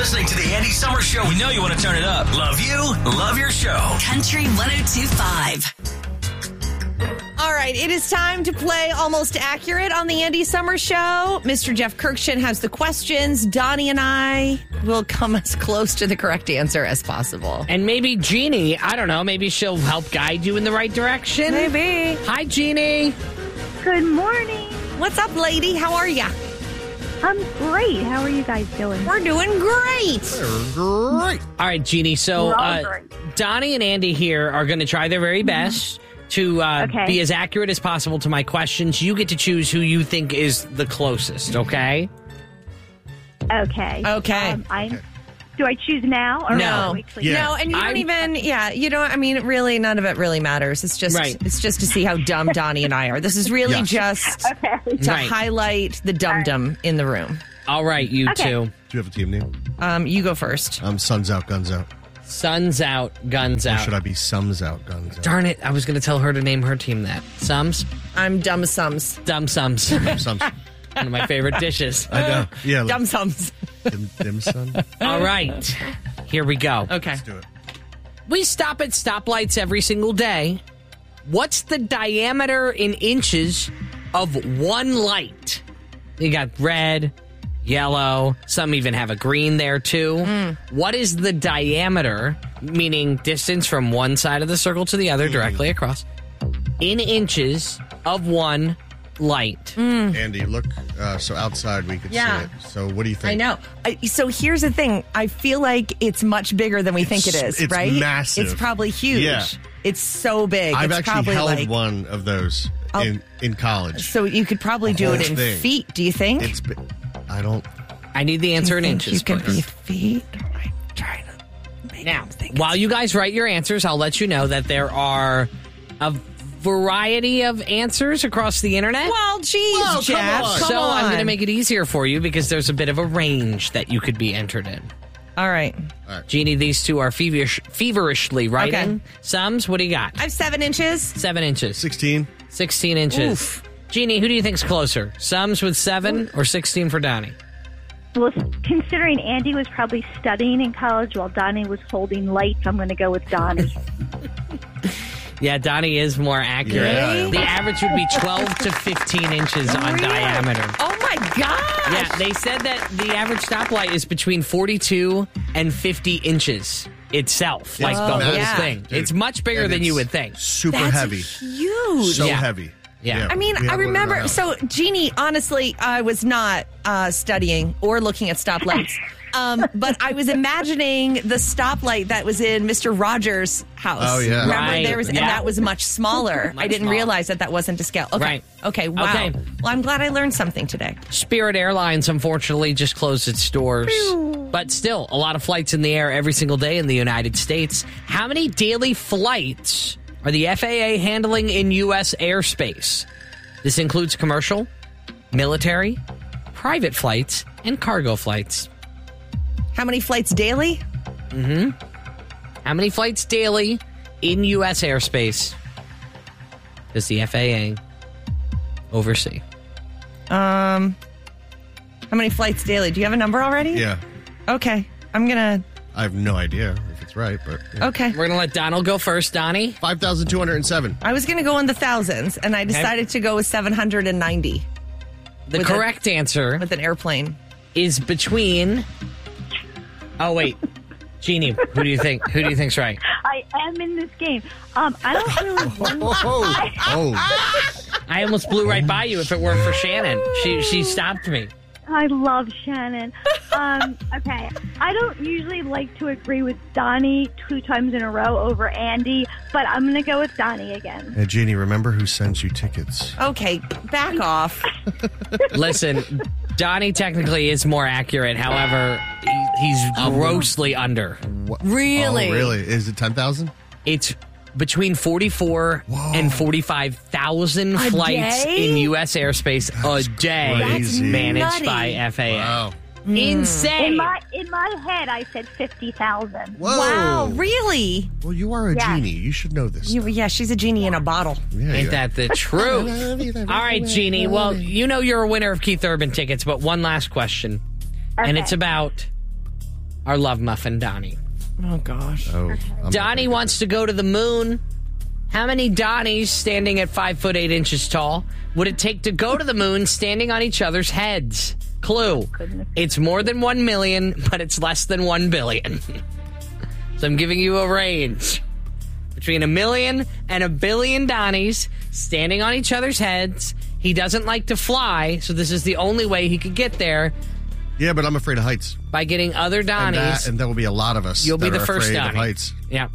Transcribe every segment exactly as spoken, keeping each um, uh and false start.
listening to the Andy Summer Show. We know you want to turn it up. Love you. Love your show. Country one oh two point five. All right, it is time to play Almost Accurate on the Andy Summer Show. Mister Jeff Kirkshin has the questions. Donnie and I will come as close to the correct answer as possible. And maybe Jeannie, I don't know, maybe she'll help guide you in the right direction. Maybe. Hi, Jeannie. Good morning. What's up, lady? How are ya? I'm great. How are you guys doing? We're doing great. Great. All right, Jeannie. So We're all uh, great. Donnie and Andy here are going to try their very best to uh, Okay. be as accurate as possible to my questions. You get to choose who you think is the closest, okay? Okay. Okay. Um, I do I choose now or No. wait till- Yeah. No, and you don't I'm- even, yeah, you know, I mean, really, none of it really matters. It's just, Right. it's just to see how dumb Donnie and I are. This is really Yes. just Okay. to Right. highlight the dum-dum in the room. All right, you Okay. two. Do you have a team name? Um, you go first. Um, Suns out, guns out. Suns out, guns Or out. should I be Sums out, guns out? Darn it, I was going to tell her to name her team that. Sums? I'm dumb sums. Dumb Sums. Sums. One of my favorite dishes. I know. Yeah. Dumb sums. Dim, dim sum. Let's All right, here we go. Okay. do it. We stop at stoplights every single day. What's the diameter in inches of one light? You got red, yellow, some even have a green there too. What is the diameter, meaning distance from one side of the circle to the other directly across, in inches of one light? Andy, look. Uh, so outside we could Yeah. see it. So what do you think? I know. I, so here's the thing. I feel like it's much bigger than we think it It's- is, it's right? massive. It's probably huge. Yeah. It's so big. I've it's actually probably held like, one of those Oh. in, in college. So you could probably The do it whole in thing. feet, do you think? It's. bi- I don't. I need the answer in Think inches, You could please. be feet. I'm trying to make Now, him think while it's- you guys write your answers, I'll let you know that there are a variety of answers across the internet. Well, geez, Well, come Jeff. on. Come so I'm going to on. make it easier for you because there's a bit of a range that you could be entered in. All right. Jeannie, these two are feverish, feverishly writing. Okay. Sums, what do you got? I have seven inches. Seven inches. Sixteen. sixteen inches. Oof. Jeannie, who do you think's closer? Sums with seven or sixteen for Donnie? Well, considering Andy was probably studying in college while Donnie was holding lights, I'm going to go with Donnie. Yeah, Donnie is more accurate. Yeah. The average would be twelve to fifteen inches on Really? diameter. Oh, my gosh. Yeah, they said that the average stoplight is between forty-two and fifty inches itself, like the Oh, whole yeah. thing. Dude, it's much bigger and than you it's would think. Super That's heavy. huge. So Yeah. heavy. Yeah. I mean, we I have one in our remember. house. So, Jeannie, honestly, I was not uh, studying or looking at stoplights, um, but I was imagining the stoplight that was in Mister Rogers' house. Oh, yeah. Remember, Right. there was, and Yeah. that was much smaller. Much I didn't smaller. realize that that wasn't to scale. Okay. Right. Okay. Wow. Okay. Well, I'm glad I learned something today. Spirit Airlines, unfortunately, just closed its doors. But still, a lot of flights in the air every single day in the United States. How many daily flights are the F A A handling in U S airspace? This includes commercial, military, private flights, and cargo flights. How many flights daily? How many flights daily in U S airspace does the F A A oversee? Um, how many flights daily? Do you have a number already? Yeah. Okay. I'm gonna. I have no idea if it's right, but yeah. Okay. We're going to let Donald go first. Donnie? five thousand two hundred seven. I was gonna go in the thousands, and I decided to go with seven hundred ninety The With a- correct answer with an airplane. is between. Oh wait, Jeannie, who do you think? Who do you think's right? I am in this game. Um, I don't really Oh, oh, oh. I almost blew right by you if it weren't for Shannon. She she stopped me. I love Shannon. Um, okay. I don't usually like to agree with Donnie two times in a row over Andy, but I'm going to go with Donnie again. Hey, Jeannie, remember who sends you tickets? Okay, back off. Listen, Donnie technically is more accurate. However, he, he's grossly under. What? Really? Oh, really? Is it ten thousand? It's between forty-four Whoa. and forty-five thousand A flights day? in U S airspace a day crazy. managed That's by nutty. F A A. Wow. Insane. In my in my head, I said fifty thousand. Whoa. Wow, really? Well, you are a Yeah. genie. You should know this. You, yeah, she's a genie in a bottle. Yeah, Ain't yeah. that the truth? All right, Jeannie. Well, you know you're a winner of Keith Urban tickets, but one last question. Okay. And it's about our love muffin, Donnie. Oh, gosh. Oh, I'm Donnie not wants to go to the moon. How many Donnies standing at five foot eight inches tall would it take to go to the moon standing on each other's heads? Clue. It's more than one million, but it's less than one billion. So I'm giving you a range. Between a million and a billion Donnies standing on each other's heads. He doesn't like to fly, so this is the only way he could get there. Yeah, but I'm afraid of heights. By getting other And, Donnies. that, and there will be a lot of us. You'll be that the are first afraid of Donnie. heights. Yeah.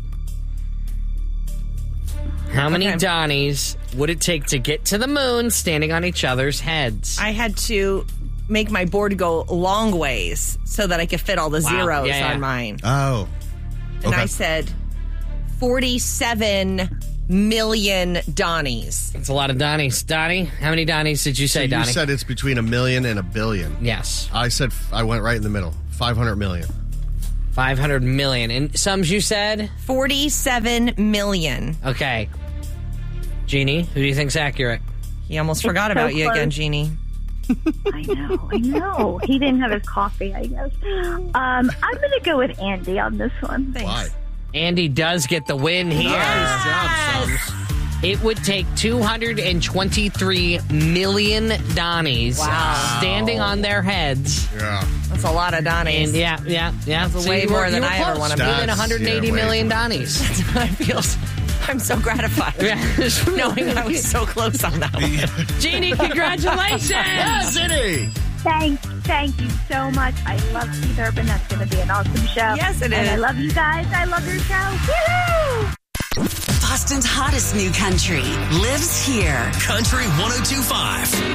How many Okay. Donnies would it take to get to the moon standing on each other's heads? I had to make my board go long ways so that I could fit all the Wow. zeros Yeah, yeah. on mine. Oh. And okay. I said forty-seven million Donnies. It's a lot of Donnies. Donnie, how many Donnies did you say, So you Donnie? said it's between a million and a billion. Yes. I said I went right in the middle. five hundred million. five hundred million. And Sums, you said? forty-seven million. Okay. Jeannie, who do you think's accurate? He almost forgot so about you close. again, Jeannie. I know, I know. He didn't have his coffee, I guess. Um, I'm going to go with Andy on this one. Thanks. Why? Andy does get the win here. Nice job, Sums. It would take two hundred twenty-three million Donnies Wow. standing on their heads. Yeah. That's a lot of Donnies. And yeah, yeah, yeah. That's So way you were- more than you were I ever close. wanna be. More than That's- one hundred eighty yeah, way million more. Donnies. I feel. I'm so gratified knowing I was so close on that one. Jeannie, congratulations! City. Thank, thank you so much. I love Keith Urban. That's going to be an awesome show. Yes, it And I is. love you guys. I love your show. Woo-hoo! Boston's hottest new country lives here. Country one oh two point five.